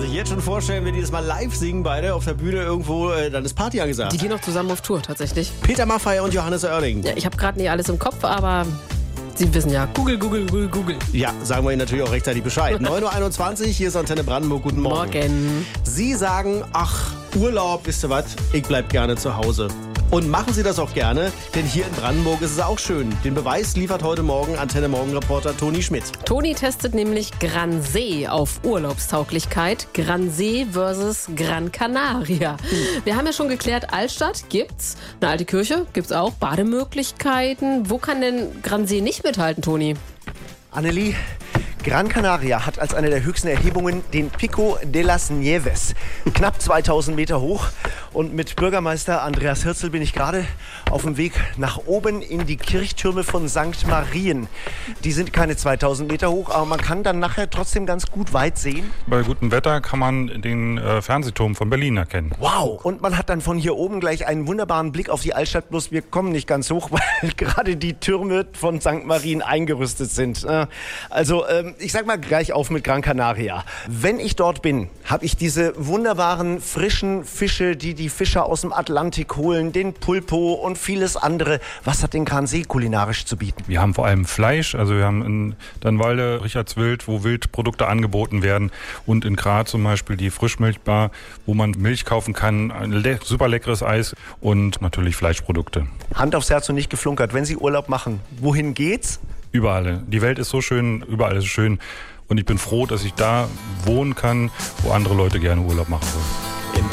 sich jetzt schon vorstellen, wenn die das mal live singen, beide auf der Bühne irgendwo, dann ist Party angesagt. Die gehen noch zusammen auf Tour, tatsächlich. Peter Maffay und Johannes Oerding. Ja, ich habe gerade nicht alles im Kopf, aber Sie wissen ja. Google. Ja, sagen wir Ihnen natürlich auch rechtzeitig Bescheid. 9.21 Uhr, hier ist Antenne Brandenburg. Guten Morgen. Morgen. Sie sagen, ach, Urlaub, wisst ihr was, ich bleib gerne zu Hause. Und machen Sie das auch gerne, denn hier in Brandenburg ist es auch schön. Den Beweis liefert heute Morgen Antenne Morgen-Reporter Toni Schmidt. Toni testet nämlich Gran See auf Urlaubstauglichkeit. Gran See versus Gran Canaria. Wir haben ja schon geklärt, Altstadt gibt's, eine alte Kirche gibt's auch, Bademöglichkeiten. Wo kann denn Gran See nicht mithalten, Toni? Annelie, Gran Canaria hat als eine der höchsten Erhebungen den Pico de las Nieves. Knapp 2000 Meter hoch. Und mit Bürgermeister Andreas Hirzel bin ich gerade auf dem Weg nach oben in die Kirchtürme von St. Marien. Die sind keine 2000 Meter hoch, aber man kann dann nachher trotzdem ganz gut weit sehen. Bei gutem Wetter kann man den Fernsehturm von Berlin erkennen. Wow! Und man hat dann von hier oben gleich einen wunderbaren Blick auf die Altstadt. Bloß wir kommen nicht ganz hoch, weil gerade die Türme von St. Marien eingerüstet sind. Also ich sag mal gleich auf mit Gran Canaria. Wenn ich dort bin, habe ich diese wunderbaren frischen Fische, die Fischer aus dem Atlantik holen, den Pulpo und vieles andere. Was hat den Gran See kulinarisch zu bieten? Wir haben vor allem Fleisch, also wir haben in Dannwalde Richardswild, wo Wildprodukte angeboten werden, und in Graz zum Beispiel die Frischmilchbar, wo man Milch kaufen kann, ein super leckeres Eis und natürlich Fleischprodukte. Hand aufs Herz und nicht geflunkert. Wenn Sie Urlaub machen, wohin geht's? Überall. Die Welt ist so schön, überall ist es schön, und ich bin froh, dass ich da wohnen kann, wo andere Leute gerne Urlaub machen wollen.